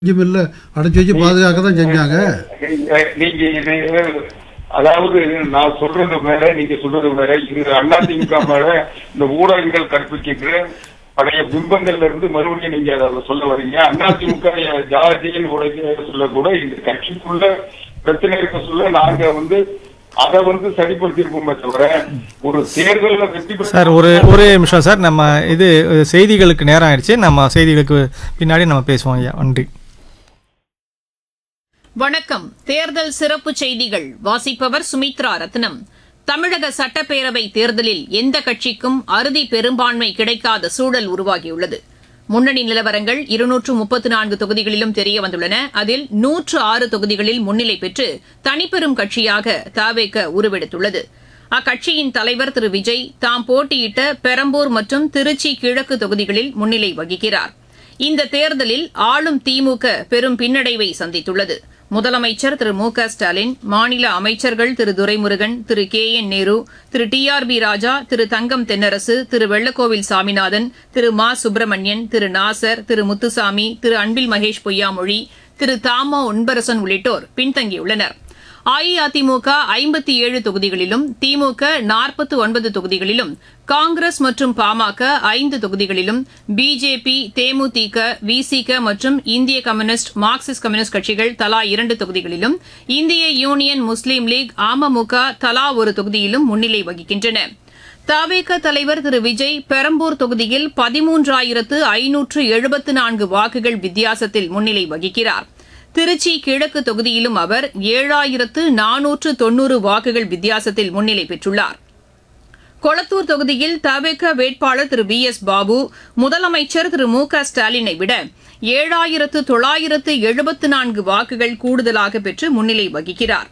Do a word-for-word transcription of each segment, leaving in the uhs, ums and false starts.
மில்ல அடைச்சி வச்சு பாதுகாக்க தான் செஞ்சாங்க. நீங்க அதாவது நான் சொல்றது வேற, நீங்க சொல்றது வேற. இது அதிமுக மேல இந்த ஊடகங்கள் கற்பிக்கின்ற பழைய பிம்பங்கள்ல இருந்து மறுபடியும் நீங்க அதை சொல்ல வரீங்க. அதிமுக ஜாதியின் உடைய சொல்ல கூட இந்த கட்சிக்குள்ள பிரச்சனை இருக்க சொல்ல நாங்க வந்து அதை வந்து சரிப்படுத்திருப்போமே தவிர ஒரு தேர்தலில் வெற்றி சார் ஒரு ஒரே நிமிஷம் சார். நம்ம இது செய்திகளுக்கு நேரம் ஆயிடுச்சு. நம்ம செய்திகளுக்கு பின்னாடி நம்ம பேசுவோம். ஐயா நன்றி. வணக்கம். தேர்தல் சிறப்பு செய்திகள் வாசிப்பவர் சுமித்ரா ரத்னம். தமிழக சட்டப்பேரவை தேர்தலில் எந்த கட்சிக்கும் அறுதி பெரும்பான்மை கிடைக்காத சூழல் உருவாகியுள்ளது. முன்னணி நிலவரங்கள் இருநூற்று முப்பத்து நான்கு தொகுதிகளிலும் தெரியவந்துள்ளன. அதில் நூற்று ஆறு தொகுதிகளில் முன்னிலை பெற்று தனிப்பெரும் கட்சியாக தவேக உருவெடுத்துள்ளது. அக்கட்சியின் தலைவர் திரு விஜய் தாம் போட்டியிட்ட பெரம்பூர் மற்றும் திருச்சி கிழக்கு தொகுதிகளில் முன்னிலை வகிக்கிறார். இந்த தேர்தலில் ஆளும் திமுக பெரும் பின்னடைவை சந்தித்துள்ளது. முதலமைச்சர் திரு மு க ஸ்டாலின், மாநில அமைச்சர்கள் திரு துரைமுருகன், திரு கே என் நேரு, திரு டி ஆர் பி ராஜா, திரு தங்கம் தென்னரசு, திரு வெள்ளக்கோவில் சாமிநாதன், திரு மா சுப்பிரமணியன், திரு நாசர், திரு முத்துசாமி, திரு அன்பில் மகேஷ் பொய்யாமொழி, திரு தாமோ ஒன்பரசன் உள்ளிட்டோர் பின்தங்கியுள்ளனர். அஇஅதிமுக ஐம்பத்தி ஏழு தொகுதிகளிலும், திமுக நாற்பத்தி ஒன்பது தொகுதிகளிலும், காங்கிரஸ் மற்றும் பாமக ஐந்து தொகுதிகளிலும், பிஜேபி, தேமுதிக, விசிக மற்றும் இந்திய கம்யூனிஸ்ட், மார்க்சிஸ்ட் கம்யூனிஸ்ட் கட்சிகள் தலா இரண்டு தொகுதிகளிலும், இந்திய யூனியன் முஸ்லீம் லீக், அமமுக தலா ஒரு தொகுதியிலும் முன்னிலை வகிக்கின்றன. தவேக தலைவர் திரு விஜய் பெரம்பூர் தொகுதியில் பதிமூன்றாயிரத்து ஐநூற்று எழுபத்து நான்கு வாக்குகள் வித்தியாசத்தில் முன்னிலை வகிக்கிறார். திருச்சி கிழக்கு தொகுதியிலும் அவர் ஏழாயிரத்து நானூற்று தொன்னூறு வாக்குகள் வித்தியாசத்தில் முன்னிலை பெற்றுள்ளார். கொளத்தூர் தொகுதியில் தவேக வேட்பாளர் திரு வி எஸ் பாபு முதலமைச்சர் திரு மு க ஸ்டாலினை விட ஏழாயிரத்து தொள்ளாயிரத்து எழுபத்து நான்கு வாக்குகள் கூடுதலாக பெற்று முன்னிலை வகிக்கிறார்.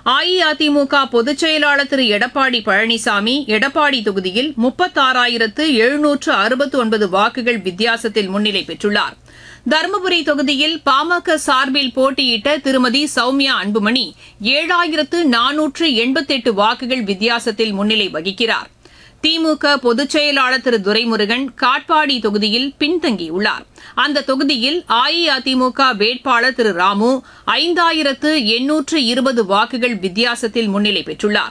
அஇஅதிமுக பொதுச் செயலாளர் திரு எடப்பாடி பழனிசாமி எடப்பாடி தொகுதியில் முப்பத்தாறாயிரத்து எழுநூற்று அறுபத்து ஒன்பது வாக்குகள் வித்தியாசத்தில் முன்னிலை பெற்றுள்ளார். தருமபுரி தொகுதியில் பாமக சார்பில் போட்டியிட்ட திருமதி சௌமியா அன்புமணி ஏழாயிரத்து நானூற்று எண்பத்தி எட்டு வாக்குகள் வித்தியாசத்தில் முன்னிலை வகிக்கிறார். திமுக பொதுச் செயலாளர் திரு துரைமுருகன் காட்பாடி தொகுதியில் பின்தங்கியுள்ளார். அந்த தொகுதியில் அஇஅதிமுக வேட்பாளர் திரு ராமு ஐந்தாயிரத்து எண்ணூற்று இருபது வாக்குகள் வித்தியாசத்தில் முன்னிலை பெற்றுள்ளார்.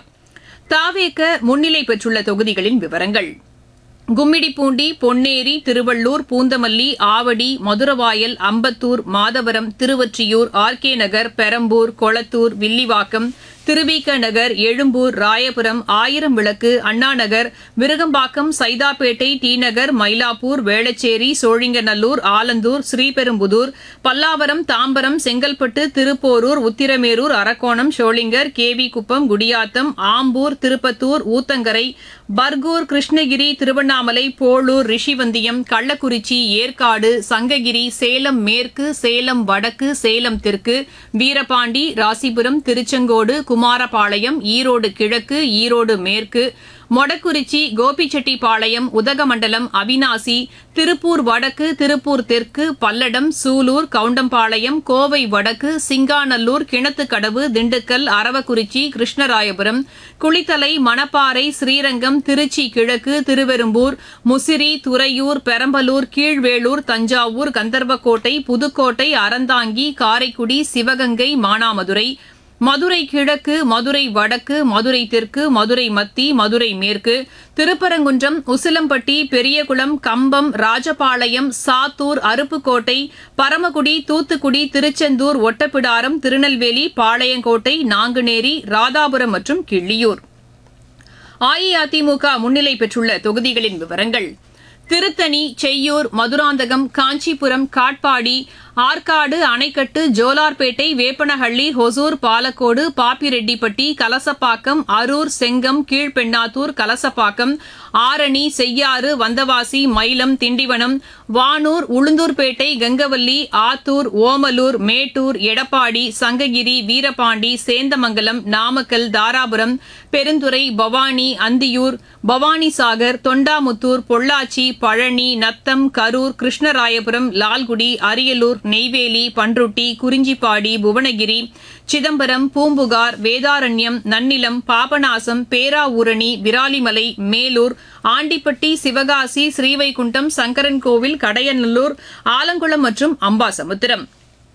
தவேக முன்னிலை பெற்றுள்ள தொகுதிகளின் விவரங்கள்: கும்மிடிப்பூண்டி, பொன்னேரி, திருவள்ளூர், பூந்தமல்லி, ஆவடி, மதுரவாயல், அம்பத்தூர், மாதவரம், திருவொற்றியூர், ஆர் கே நகர், பெரம்பூர், கொளத்தூர், வில்லிவாக்கம், திருவிக நகர், எழும்பூர், ராயபுரம், ஆயிரம் விளக்கு, அண்ணாநகர், விருகம்பாக்கம், சைதாப்பேட்டை, டி நகர், மயிலாப்பூர், வேளச்சேரி, சோழிங்கநல்லூர், ஆலந்தூர், ஸ்ரீபெரும்புதூர், பல்லாவரம், தாம்பரம், செங்கல்பட்டு, திருப்போரூர், உத்திரமேரூர், அரக்கோணம், ஷோளிங்கர், கேவிக்குப்பம், குடியாத்தம், ஆம்பூர், திருப்பத்தூர், ஊத்தங்கரை, பர்கூர், கிருஷ்ணகிரி, திருவண்ணாமலை, போளூர், ரிஷிவந்தியம், கள்ளக்குறிச்சி, ஏற்காடு, சங்ககிரி, சேலம் மேற்கு, சேலம் வடக்கு, சேலம் தெற்கு, வீரபாண்டி, ராசிபுரம், திருச்செங்கோடு, குமாரபாளையம், ஈரோடு கிழக்கு, ஈரோடு மேற்கு, மொடக்குறிச்சி, கோபிச்செட்டிப்பாளையம், உதகமண்டலம், அவினாசி, திருப்பூர் வடக்கு, திருப்பூர் தெற்கு, பல்லடம், சூலூர், கவுண்டம்பாளையம், கோவை வடக்கு, சிங்காநல்லூர், கிணத்துக்கடவு, திண்டுக்கல், அரவக்குறிச்சி, கிருஷ்ணராயபுரம், குளித்தலை, மணப்பாறை, ஸ்ரீரங்கம், திருச்சி கிழக்கு, திருவெரும்பூர், முசிறி, துறையூர், பெரம்பலூர், கீழ்வேளூர், தஞ்சாவூர், கந்தர்வக்கோட்டை, புதுக்கோட்டை, அறந்தாங்கி, காரைக்குடி, சிவகங்கை, மானாமதுரை, மதுரை கிழக்கு, மதுரை வடக்கு, மதுரை தெற்கு, மதுரை மத்தி, மதுரை மேற்கு, திருப்பரங்குன்றம், உசிலம்பட்டி, பெரியகுளம், கம்பம், ராஜபாளையம், சாத்தூர், அருப்புக்கோட்டை, பரமக்குடி, தூத்துக்குடி, திருச்செந்தூர், ஒட்டப்பிடாரம், திருநெல்வேலி, பாளையங்கோட்டை, நாங்குநேரி, ராதாபுரம் மற்றும் கிள்ளியூர். அஇஅதிமுக முன்னிலை பெற்றுள்ள தொகுதிகளின் விவரங்கள்: திருத்தணி, செய்யூர், மதுராந்தகம், காஞ்சிபுரம், காட்பாடி, ஆற்காடு, அணைக்கட்டு, ஜோலார்பேட்டை, வேப்பனஹள்ளி, ஹொசூர், பாலக்கோடு, பாப்பிரெட்டிப்பட்டி, கலசப்பாக்கம், அரூர், செங்கம், கீழ்பெண்ணாத்தூர், கலசப்பாக்கம், ஆரணி, செய்யாறு, வந்தவாசி, மயிலம், திண்டிவனம், வானூர், உளுந்தூர்பேட்டை, கங்கவல்லி, ஆத்தூர், ஓமலூர், மேட்டூர், எடப்பாடி, சங்ககிரி, வீரபாண்டி, சேந்தமங்கலம், நாமக்கல், தாராபுரம், பெருந்துறை, பவானி, அந்தியூர், பவானிசாகர், தொண்டாமுத்தூர், பொள்ளாச்சி, பழனி, நத்தம், கரூர், கிருஷ்ணராயபுரம், லால்குடி, அரியலூர், நெய்வேலி, பன்ருட்டி, குறிஞ்சிப்பாடி, புவனகிரி, சிதம்பரம், பூம்புகார், வேதாரண்யம், நன்னிலம், பாபநாசம், பேராவூரணி, விராலிமலை, மேலூர், ஆண்டிப்பட்டி, சிவகாசி, ஸ்ரீவைகுண்டம், சங்கரன்கோவில், கடையநல்லூர், ஆலங்குளம் மற்றும் அம்பாசமுத்திரம்.